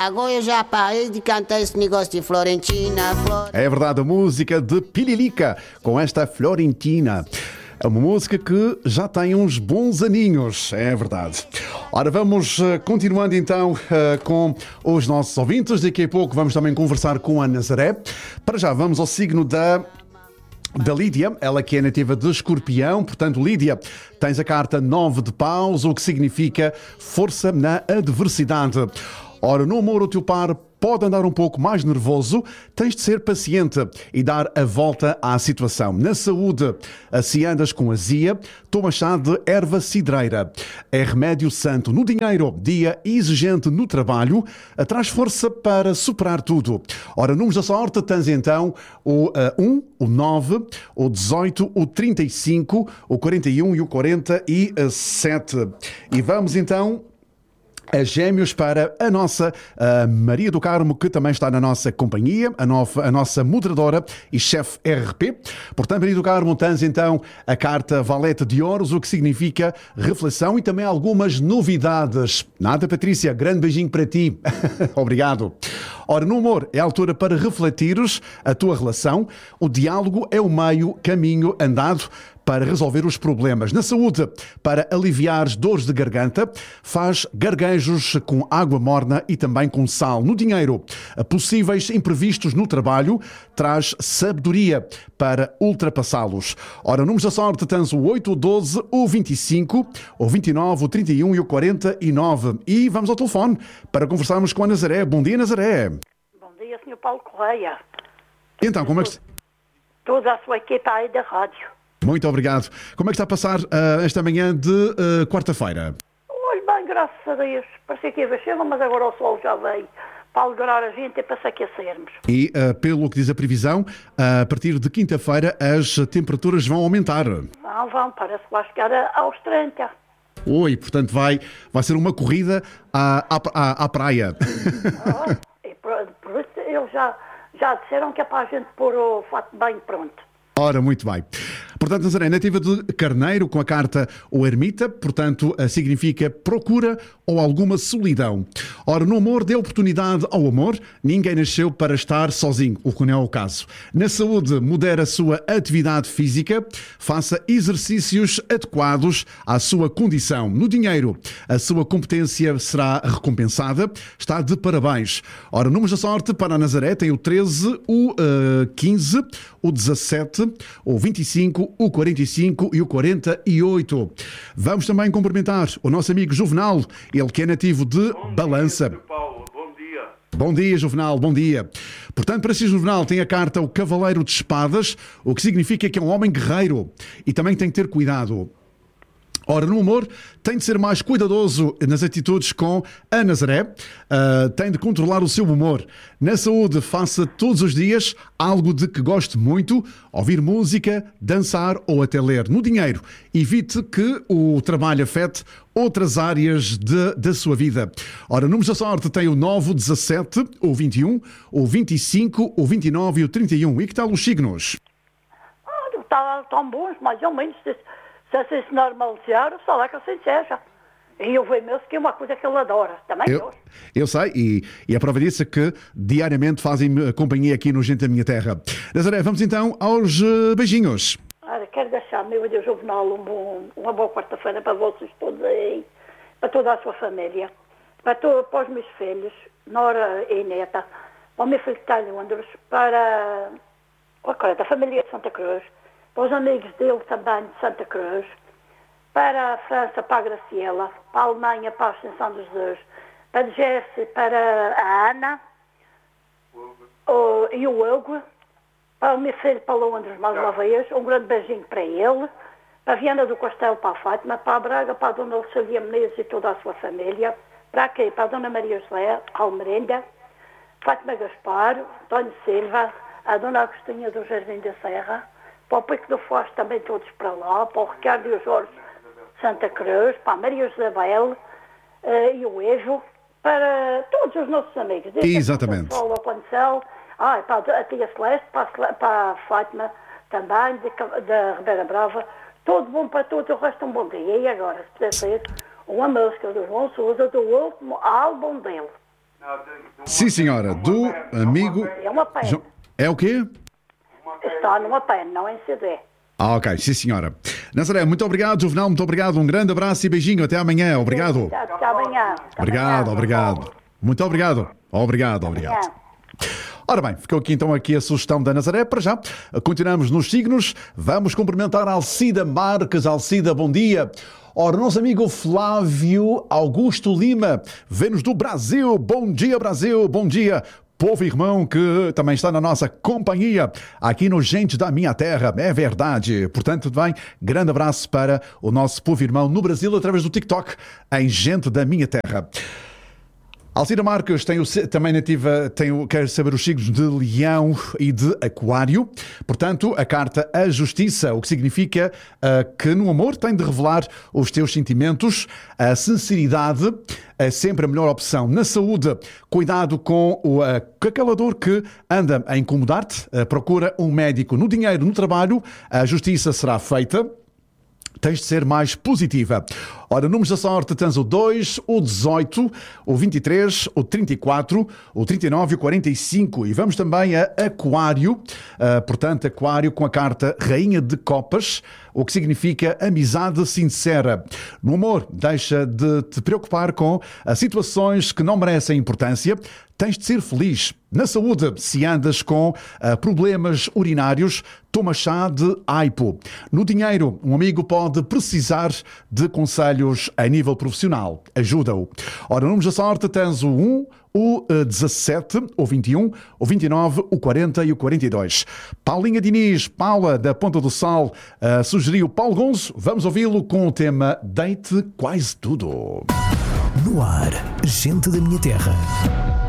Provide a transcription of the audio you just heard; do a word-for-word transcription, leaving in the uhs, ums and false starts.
agora eu já parei de cantar esse negócio de Florentina. Flor... É verdade, a música de Pililica com esta Florentina. É uma música que já tem uns bons aninhos, é verdade. Ora, vamos uh, continuando então uh, com os nossos ouvintes. Daqui a pouco vamos também conversar com a Nazaré. Para já, vamos ao signo da... da Lídia, ela que é nativa de Escorpião. Portanto, Lídia, tens a carta nove de paus, o que significa força na adversidade. Ora, no amor, o teu par pode andar um pouco mais nervoso, tens de ser paciente e dar a volta à situação. Na saúde, se andas com azia, toma chá de erva cidreira. É remédio santo. No dinheiro, dia exigente no trabalho, traz força para superar tudo. Ora, números da sorte, tens então o uh, um, o nove, o dezoito, o trinta e cinco, o quarenta e um e o quarenta e sete. E vamos então a Gêmeos para a nossa a Maria do Carmo, que também está na nossa companhia, a, nova, a nossa moderadora e chefe R P. Portanto, Maria do Carmo, tens então a carta Valete de Ouros, o que significa reflexão e também algumas novidades. Nada, Patrícia, grande beijinho para ti. Obrigado. Ora, no amor, é a altura para refletires a tua relação. O diálogo é o meio caminho andado para resolver os problemas. Na saúde, para aliviar as dores de garganta, faz garganjos com água morna e também com sal. No dinheiro, possíveis imprevistos no trabalho, traz sabedoria para ultrapassá-los. Ora, números da sorte, tens o oito, o doze, o vinte e cinco, o vinte e nove, o trinta e um e o quarenta e nove. E vamos ao telefone para conversarmos com a Nazaré. Bom dia, Nazaré. Bom dia, senhor Paulo Correia. Então, como é que... Toda a sua equipa aí da rádio. Muito obrigado. Como é que está a passar uh, esta manhã de uh, quarta-feira? Olha bem, graças a Deus. Parecia que ia ver chuva, mas agora o sol já veio para alegrar a gente e para se aquecermos. E, uh, pelo que diz a previsão, uh, a partir de quinta-feira as temperaturas vão aumentar. Vão, vão, parece que vai chegar aos trinta. Oi, portanto vai, vai ser uma corrida à, à, à praia. Oh, e por, por isso eles já, já disseram que é para a gente pôr o fato bem pronto. Ora, muito bem. Portanto, Nazaré, nativa de Carneiro, com a carta o Ermita, portanto, significa procura ou alguma solidão. Ora, no amor, dê oportunidade ao amor. Ninguém nasceu para estar sozinho, o que não é o caso. Na saúde, modera a sua atividade física, faça exercícios adequados à sua condição. No dinheiro, a sua competência será recompensada. Está de parabéns. Ora, números da sorte para a Nazaré tem o treze, o uh, quinze, o dezassete, o vinte e cinco, o quarenta e cinco e o quarenta e oito. Vamos também cumprimentar o nosso amigo Juvenal, ele que é nativo de bom Balança. Dia, Paulo. Bom dia. Bom dia, Juvenal, bom dia. Portanto, para si, Juvenal, tem a carta o Cavaleiro de Espadas, o que significa que é um homem guerreiro e também tem que ter cuidado. Ora, no amor, tem de ser mais cuidadoso nas atitudes com a Nazaré, uh, tem de controlar o seu humor. Na saúde, faça todos os dias algo de que goste muito, ouvir música, dançar ou até ler. No dinheiro, evite que o trabalho afete outras áreas de, da sua vida. Ora, números da sorte tem o nove, o dezassete, o vinte e um, o vinte e cinco, o vinte e nove e o trinta e um. E que tal os signos? Ah, estão tão bons, mais ou menos. Se assim se normalizar, só lá que assim seja. E eu vejo mesmo que é uma coisa que ele adora. Também eu, gosto. Eu sei, e, e a prova disso é que diariamente fazem companhia aqui no Gente da Minha Terra. Nazaré, vamos então aos uh, beijinhos. Ora, quero deixar, meu Deus Juvenal, um bom, uma boa quarta-feira para vocês todos aí, para toda a sua família, para, to, para os meus filhos, Nora e Neta, para o meu filho que está em Londres, para a família de Santa Cruz, para os amigos dele também de Santa Cruz, para a França, para a Graciela, para a Alemanha, para a Ascensão dos Jesus, para a Jesse, para a Ana o, e o Hugo, para o meu filho, para Londres, mais uma vez, um grande beijinho para ele, para a Viana do Castelo, para a Fátima, para a Braga, para a Dona Lucília Menezes e toda a sua família, para aqui, para a Dona Maria José Almerenda, Fátima Gaspar, António Silva, a Dona Agostinha do Jardim da Serra, para o Pico do Foz também todos para lá, para o Ricardo e o Jorge Santa Cruz, para a Maria Isabel uh, e o Evo, para todos os nossos amigos. Exatamente. Para o Pancel, ah, para a Tia Celeste, para a, para a Fátima também, da Ribeira Brava. Todo bom para todos, o resto um bom dia. E agora, se puder ser uma música do João Sousa, do último álbum dele. Sim, senhora. Do amigo... É uma pen. Jo- É o quê? Está numa pen, não em C D. Ah, ok. Sim, senhora. Nazaré, muito obrigado. Juvenal, muito obrigado. Um grande abraço e beijinho. Até amanhã. Obrigado. Até, até amanhã. Até Obrigado, amanhã. obrigado. Muito obrigado. Obrigado, obrigado. Amanhã. Ora bem, ficou aqui então aqui a sugestão da Nazaré. Para já, continuamos nos signos. Vamos cumprimentar a Alcida Marques. Alcida, bom dia. Ora, nosso amigo Flávio Augusto Lima, vê-nos do Brasil. Bom dia, Brasil. Bom dia, povo irmão que também está na nossa companhia aqui no Gente da Minha Terra. É verdade. Portanto, bem, grande abraço para o nosso povo irmão no Brasil através do TikTok em Gente da Minha Terra. Alcida Marques tem o, também nativa, tem o, quer saber os signos de Leão e de Aquário. Portanto, a carta A Justiça, o que significa uh, que no amor tem de revelar os teus sentimentos. A sinceridade é sempre a melhor opção. Na saúde, cuidado com, o, uh, com aquela dor que anda a incomodar-te. Uh, procura um médico. No dinheiro, no trabalho, a justiça será feita. Tens de ser mais positiva. Ora, números da sorte, tens o dois, o dezoito, o vinte e três, o trinta e quatro, o trinta e nove e o quarenta e cinco. E vamos também a Aquário. Uh, portanto, Aquário com a carta Rainha de Copas, o que significa amizade sincera. No amor, deixa de te preocupar com as situações que não merecem importância. Tens de ser feliz. Na saúde, se andas com uh, problemas urinários, toma chá de aipo. No dinheiro, um amigo pode precisar de conselhos a nível profissional. Ajuda-o. Ora, números da sorte, tens o um, o dezassete, o vinte e um, o vinte e nove, o quarenta e o quarenta e dois. Paulinha Diniz, Paula da Ponta do Sol, uh, sugeriu Paulo Gonzo. Vamos ouvi-lo com o tema Deite Quase Tudo. No ar, Gente da Minha Terra.